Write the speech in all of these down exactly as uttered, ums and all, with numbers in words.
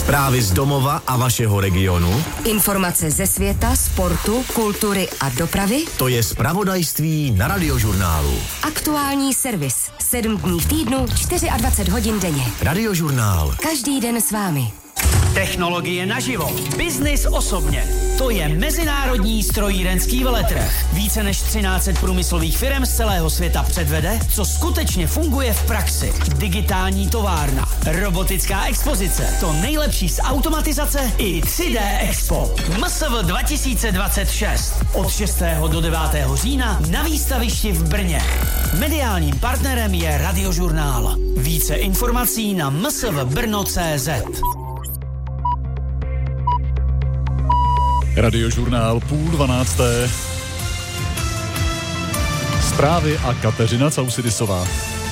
Zprávy z domova a vašeho regionu. Informace ze světa, sportu, kultury a dopravy. To je zpravodajství na Radiožurnálu. Aktuální servis. Sedm dní v týdnu, dvacet čtyři hodin denně. Radiožurnál. Každý den s vámi. Technologie naživo. Biznis osobně. To je mezinárodní strojírenský veletrh. Více než třináct set průmyslových firm z celého světa předvede, co skutečně funguje v praxi. Digitální továrna, robotická expozice, to nejlepší z automatizace i tři dé Expo. M S V dva tisíce dvacet šest. Od šestého do devátého října na výstavišti v Brně. Mediálním partnerem je Radiožurnál. Více informací na m s v brno tečka cé zet. Radiožurnál půl dvanácté. Zprávy a Kateřina Causidisová.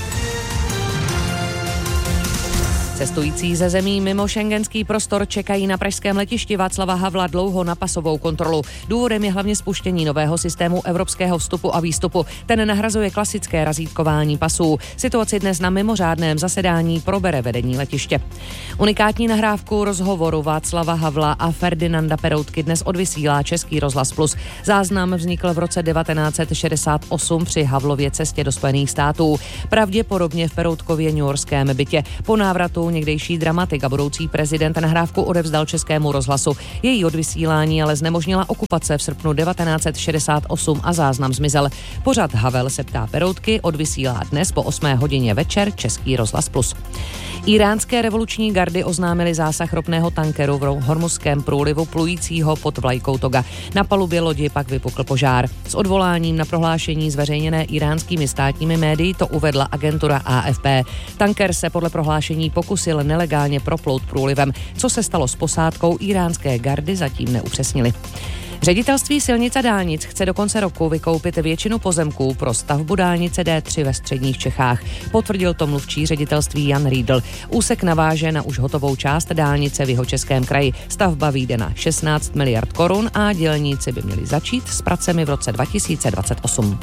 Cestující ze zemí mimo šengenský prostor čekají na pražském letišti Václava Havla dlouho na pasovou kontrolu. Důvodem je hlavně spuštění nového systému evropského vstupu a výstupu. Ten nahrazuje klasické razítkování pasů. Situaci dnes na mimořádném zasedání probere vedení letiště. Unikátní nahrávku rozhovoru Václava Havla a Ferdinanda Peroutky dnes odvysílá Český rozhlas Plus. Záznam vznikl v roce devatenáct set šedesát osm při Havlově cestě do Spojených států. Pravděpodobně v Peroutkově newyorském bytě. Po návratu někdejší dramatik a budoucí prezident nahrávku odevzdal Českému rozhlasu. Její odvysílání ale znemožnila okupace v srpnu devatenáct set šedesát osm a záznam zmizel. Pořad Havel se ptá Peroutky odvysílá dnes po osmé hodině večer Český rozhlas Plus. Iránské revoluční gardy oznámili zásah ropného tankeru v Hormuzském průlivu plujícího pod vlajkou toga. Na palubě lodi pak vypukl požár. S odvoláním na prohlášení zveřejněné iránskými státními médii to uvedla agentura A F P. Tanker se podle prohlášení pokusil nelegálně proplout průlivem. Co se stalo s posádkou, iránské gardy zatím neupřesnili. Ředitelství silnic a dálnic chce do konce roku vykoupit většinu pozemků pro stavbu dálnice D tři ve středních Čechách. Potvrdil to mluvčí ředitelství Jan Riedl. Úsek naváže na už hotovou část dálnice v Jihočeském kraji. Stavba vyjde na šestnáct miliard korun a dělníci by měli začít s pracemi v roce dva tisíce dvacet osm.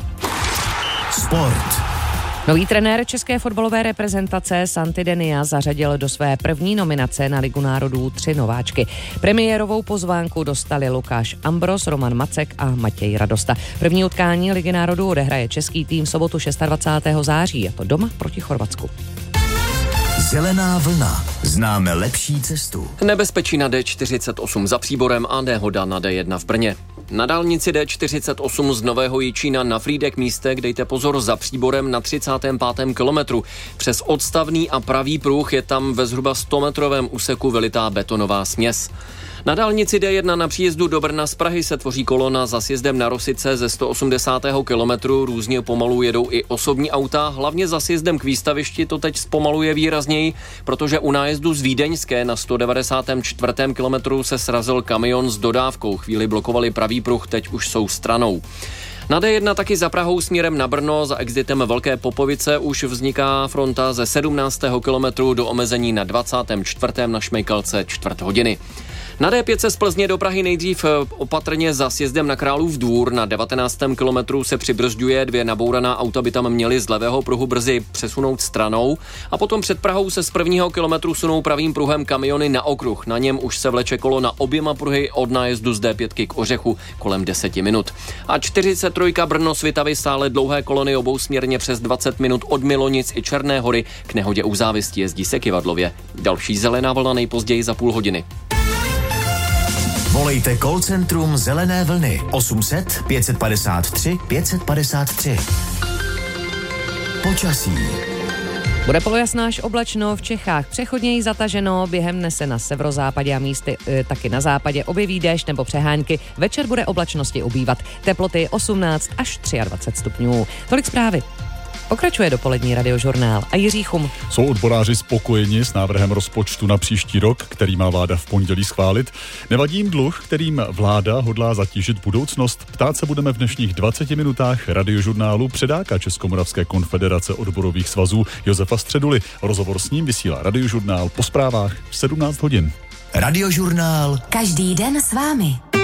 Sport. Nový trenér české fotbalové reprezentace Santi Denia zařadil do své první nominace na Ligu národů tři nováčky. Premiérovou pozvánku dostali Lukáš Ambros, Roman Macek a Matěj Radosta. První utkání Ligy národů odehraje český tým v sobotu dvacátého šestého září, a to doma proti Chorvatsku. Zelená vlna. Známe lepší cestu. Nebezpečí na D čtyřicet osm za Příborem a nehoda na D jedna v Brně. Na dálnici D čtyřicet osm z Nového Jičína na Frýdek místek dejte pozor za Příborem na třicátém pátém kilometru. Přes odstavný a pravý pruh je tam ve zhruba sto metrovém úseku vylitá betonová směs. Na dálnici D jedna na příjezdu do Brna z Prahy se tvoří kolona za sjezdem na Rosice ze sto osmdesátého kilometru. Různě pomalu jedou i osobní auta, hlavně za sjezdem k výstavišti to teď zpomaluje výrazněji, protože u nájezdu z Vídeňské na sto devadesátém čtvrtém kilometru se srazil kamion s dodávkou. Chvíli blokovali pravý pruh, teď už jsou stranou. Na D jedna taky za Prahou směrem na Brno za exitem Velké Popovice už vzniká fronta ze sedmnáctého kilometru do omezení na dvacátém čtvrtém na Šmejkalce čtvrt hodiny. Na D pět se z Plzně do Prahy nejdřív opatrně za sjezdem na Králův Dvůr. Na devatenáctém kilometru se přibrzďuje, dvě nabouraná auta by tam měly z levého pruhu brzy přesunout stranou a potom před Prahou se z prvního kilometru sunou pravým pruhem kamiony na okruh. Na něm už se vleče kolo na oběma pruhy od nájezdu z D pět k Ořechu kolem deseti minut. A čtyřicet tři Brno Svitavy stále dlouhé kolony obousměrně přes dvacet minut od Milonic i Černé Hory. K nehodě u Závisti jezdí se Kivadlově. Další zelená vlna nejpozději za půl hodiny. Volejte call centrum Zelené vlny osm set pět set padesát tři pět set padesát tři. Počasí. Bude polojasná až oblačno, v Čechách přechodněji zataženo, během dne se na severozápadě a místy e, taky na západě objeví déšť nebo přehánky. Večer bude oblačnosti ubývat. Teploty osmnáct až dvacet tři stupňů. Tolik zprávy. Pokračuje dopolední Radiožurnál a Jiří Chum. Jsou odboráři spokojeni s návrhem rozpočtu na příští rok, který má vláda v pondělí schválit? Nevadí jim dluh, kterým vláda hodlá zatížit budoucnost? Ptát se budeme v dnešních dvaceti minutách Radiožurnálu předáka Českomoravské konfederace odborových svazů Josefa Středuly. Rozhovor s ním vysílá Radiožurnál po zprávách v sedmnáct hodin. Radiožurnál. Každý den s vámi.